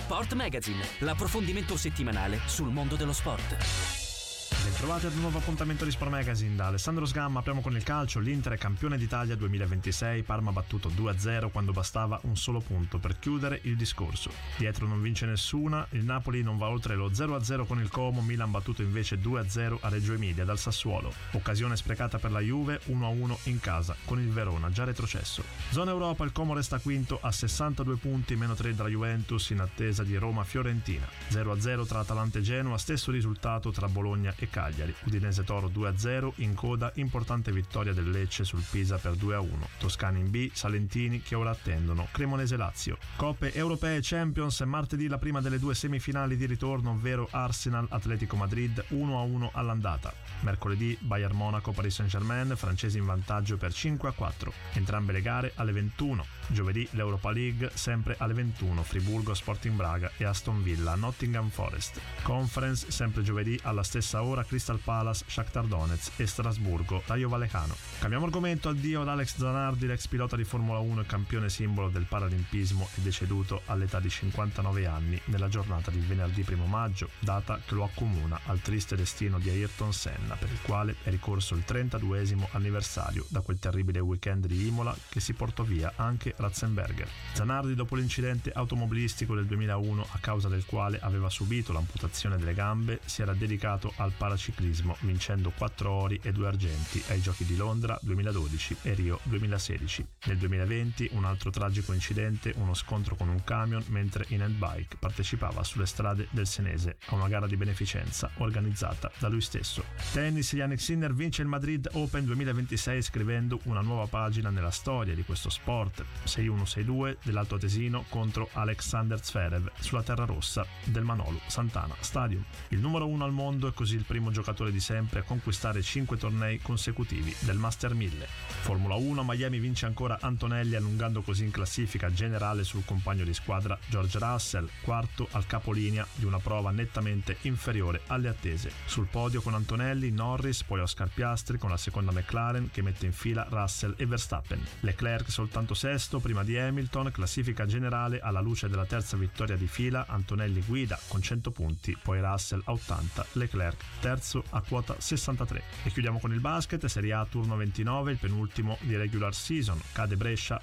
Sport Magazine, l'approfondimento settimanale sul mondo dello sport. Bentrovati ad un nuovo appuntamento di Sport Magazine da Alessandro Sgamma. Apriamo con il calcio. L'Inter è campione d'Italia 2026, Parma battuto 2-0 quando bastava un solo punto per chiudere il discorso. Dietro non vince nessuna, il Napoli non va oltre lo 0-0 con il Como, Milan battuto invece 2-0 a Reggio Emilia dal Sassuolo. Occasione sprecata per la Juve, 1-1 in casa con il Verona, già retrocesso. Zona Europa, il Como resta quinto a 62 punti, meno 3 dalla Juventus in attesa di Roma-Fiorentina. 0-0 tra Atalanta e Genoa, stesso risultato tra Bologna e Cagliari. Udinese Toro 2-0, in coda importante vittoria del Lecce sul Pisa per 2-1. Toscani in B, Salentini che ora attendono Cremonese Lazio. Coppe europee e Champions, martedì la prima delle due semifinali di ritorno, ovvero Arsenal Atletico Madrid 1-1 all'andata. Mercoledì Bayern Monaco Paris Saint-Germain, francesi in vantaggio per 5-4. Entrambe le gare alle 21. Giovedì l'Europa League sempre alle 21, Friburgo Sporting Braga e Aston Villa Nottingham Forest. Conference sempre giovedì alla stessa ora, Crystal Palace Shakhtar Donetsk e Strasburgo Rayo Vallecano. Cambiamo argomento. Addio ad Alex Zanardi, l'ex pilota di Formula 1 e campione simbolo del paralimpismo, è deceduto all'età di 59 anni nella giornata di venerdì 1 maggio, data che lo accomuna al triste destino di Ayrton Senna, per il quale è ricorso il 32esimo anniversario da quel terribile weekend di Imola che si portò via anche Ratzenberger. Zanardi, dopo l'incidente automobilistico del 2001 a causa del quale aveva subito l'amputazione delle gambe, si era dedicato al paraciclismo, vincendo 4 ori e 2 argenti ai Giochi di Londra 2012 e Rio 2016. Nel 2020 un altro tragico incidente, uno scontro con un camion mentre in handbike partecipava sulle strade del Senese a una gara di beneficenza organizzata da lui stesso. Tennis, Jannik Sinner vince il Madrid Open 2026 scrivendo una nuova pagina nella storia di questo sport. 6-1-6-2 dell'altoatesino contro Alexander Zverev sulla terra rossa del Manolo Santana Stadium. Il numero 1 al mondo è così il primo giocatore di sempre a conquistare 5 tornei consecutivi del Master 1000. Formula 1, Miami vince ancora Antonelli, allungando così in classifica generale sul compagno di squadra George Russell, quarto al capolinea di una prova nettamente inferiore alle attese. Sul podio con Antonelli, Norris, poi Oscar Piastri con la seconda McLaren che mette in fila Russell e Verstappen. Leclerc soltanto sesto prima di Hamilton, classifica generale alla luce della terza vittoria di fila, Antonelli guida con 100 punti, poi Russell a 80, Leclerc terzo a quota 63. E chiudiamo con il basket, Serie A turno 29, il penultimo di regular season, cade Brescia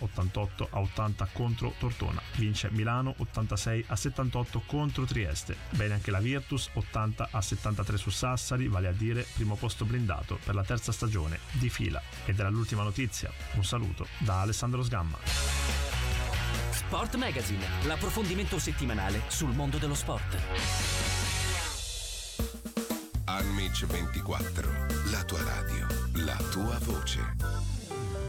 88-80 contro Tortona, vince Milano 86-78 contro Trieste, bene anche la Virtus 80-73 su Sassari, vale a dire primo posto blindato per la terza stagione di fila. Ed era l'ultima notizia, un saluto da Alessandro Sgamma. Sport Magazine, l'approfondimento settimanale sul mondo dello sport. Amici 24, la tua radio, la tua voce.